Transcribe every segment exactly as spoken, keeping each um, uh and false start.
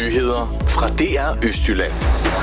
Nyheder fra D R Østjylland.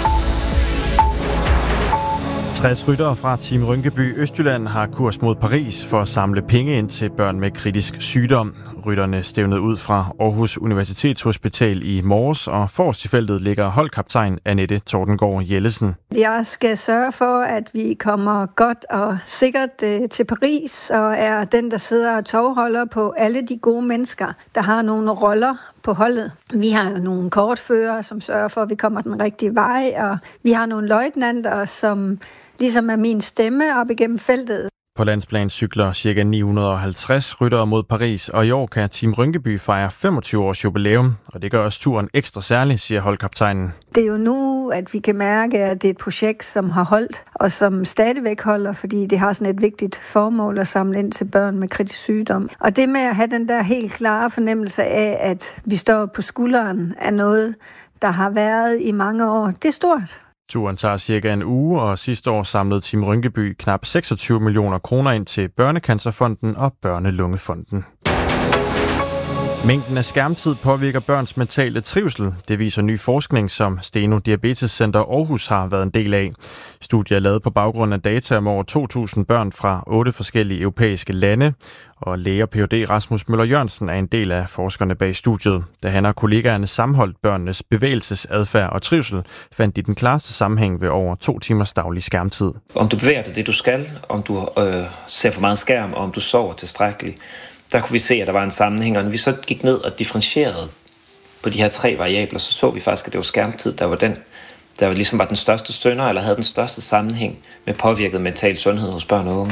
tres ryttere fra Team Rynkeby Østjylland har kurs mod Paris for at samle penge ind til børn med kritisk sygdom. Rytterne stævnede ud fra Aarhus Universitetshospital i morges, og forrest i feltet ligger holdkaptajn Annette Tordengård Jellesen. Jeg skal sørge for, at vi kommer godt og sikkert øh, til Paris, og er den, der sidder og tovholder på alle de gode mennesker, der har nogle roller på holdet. Vi har jo nogle kortførere, som sørger for, at vi kommer den rigtige vej, og vi har nogle løjtnanter, som ligesom er min stemme op igennem feltet. På landsplan cykler ca. ni hundrede og halvtreds ryttere mod Paris, og i år kan Team Rynkeby fejre femogtyve års jubilæum, og det gør også turen ekstra særlig, siger holdkaptajnen. Det er jo nu, at vi kan mærke, at det er et projekt, som har holdt, og som stadigvæk holder, fordi det har sådan et vigtigt formål at samle ind til børn med kritisk sygdom. Og det med at have den der helt klare fornemmelse af, at vi står på skulderen af noget, der har været i mange år, det er stort. Turen tager cirka en uge, og sidste år samlede Team Rynkeby knap seksogtyve millioner kroner ind til Børnecancerfonden og Børnelungefonden. Mængden af skærmtid påvirker børns mentale trivsel. Det viser ny forskning, som Steno Diabetes Center Aarhus har været en del af. Studiet er lavet på baggrund af data om over to tusind børn fra otte forskellige europæiske lande. Og læge og P H D Rasmus Møller Jørgensen er en del af forskerne bag studiet. Da han og kollegaerne sammenholdt børnenes bevægelsesadfærd og trivsel, fandt de den klareste sammenhæng ved over to timers daglig skærmtid. Om du bevæger dig det, du skal, om du øh, ser for meget skærm, og om du sover tilstrækkeligt. Der kunne vi se, at der var en sammenhæng, og når vi så gik ned og differentierede på de her tre variabler, så så vi faktisk, at det var skærmtid, der var den, der ligesom var den største synder, eller havde den største sammenhæng med påvirket mental sundhed hos børn og unge.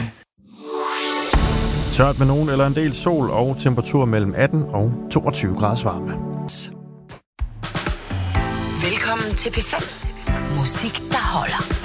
Tørt med nogen eller en del sol og temperatur mellem atten og toogtyve grader varme. Velkommen til P fem. Musik, der holder.